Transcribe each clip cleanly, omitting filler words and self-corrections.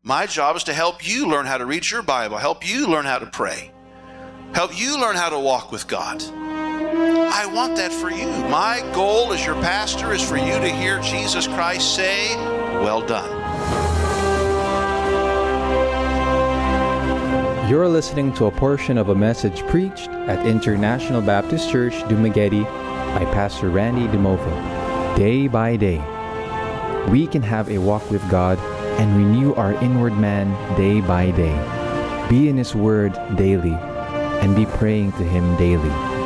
My job is to help you learn how to read your Bible, help you learn how to pray, help you learn how to walk with God. I want that for you. My goal as your pastor is for you to hear Jesus Christ say, "Well done." You're listening to a portion of a message preached at International Baptist Church, Dumaguete by Pastor Randy DeMovo. Day by day, we can have a walk with God and renew our inward man day by day. Be in His Word daily and be praying to Him daily.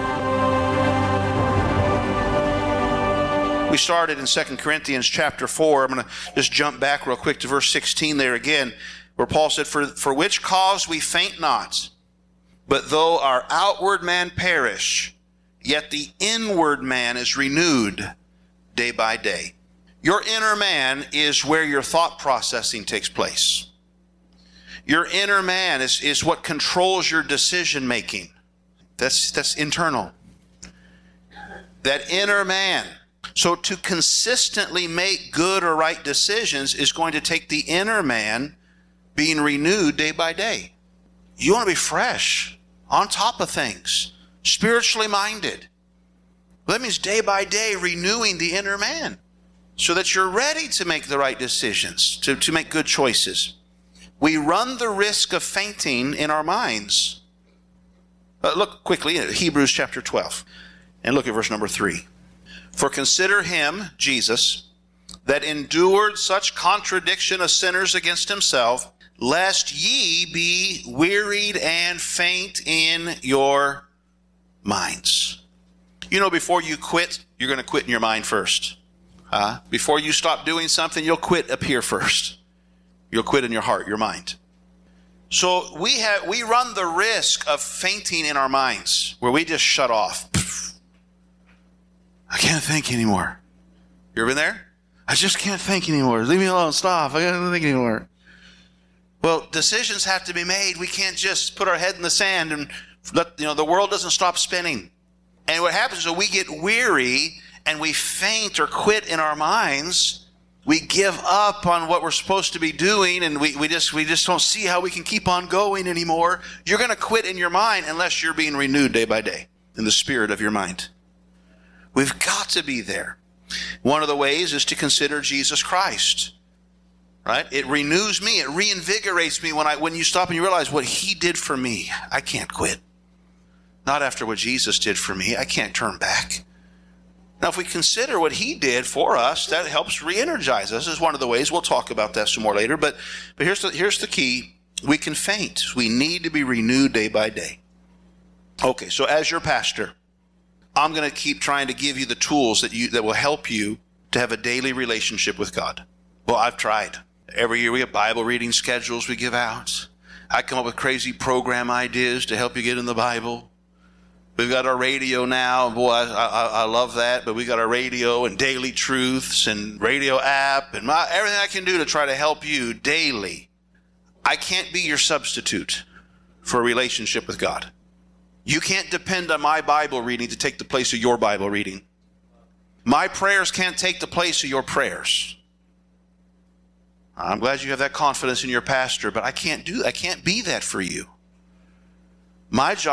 We started in 2 Corinthians chapter 4. I'm going to just jump back real quick to verse 16 there again, where Paul said, For which cause we faint not, but though our outward man perish, yet the inward man is renewed day by day. Your inner man is where your thought processing takes place. Your inner man is what controls your decision making. That's internal. That inner man. So to consistently make good or right decisions is going to take the inner man being renewed day by day. You want to be fresh, on top of things, spiritually minded. Well, that means day by day renewing the inner man so that you're ready to make the right decisions, to make good choices. We run the risk of fainting in our minds. Look quickly at Hebrews chapter 12 and look at verse number 3. For consider him, Jesus, that endured such contradiction of sinners against himself, lest ye be wearied and faint in your minds. You know, before you quit, you're going to quit in your mind first. Before you stop doing something, you'll quit up here first. You'll quit in your heart, your mind. So we run the risk of fainting in our minds, where we just shut off. I can't think anymore. You ever been there? I just can't think anymore. Leave me alone. Stop. I can't think anymore. Well, decisions have to be made. We can't just put our head in the sand and let, the world doesn't stop spinning. And what happens is we get weary and we faint or quit in our minds. We give up on what we're supposed to be doing, and we just don't see how we can keep on going anymore. You're going to quit in your mind unless you're being renewed day by day in the spirit of your mind. We've got to be there. One of the ways is to consider Jesus Christ. Right? It renews me. It reinvigorates me when you stop and you realize what He did for me. I can't quit. Not after what Jesus did for me. I can't turn back. Now, if we consider what He did for us, that helps re-energize us. This is one of the ways. We'll talk about that some more later. But here's the key. We can faint. We need to be renewed day by day. Okay, so as your pastor, I'm going to keep trying to give you the tools that will help you to have a daily relationship with God. Well, I've tried. Every year we have Bible reading schedules we give out. I come up with crazy program ideas to help you get in the Bible. We've got our radio now. Boy, I love that. But we got our radio and daily truths and radio app and everything I can do to try to help you daily. I can't be your substitute for a relationship with God. You can't depend on my Bible reading to take the place of your Bible reading. My prayers can't take the place of your prayers. I'm glad you have that confidence in your pastor, but I can't be that for you. My job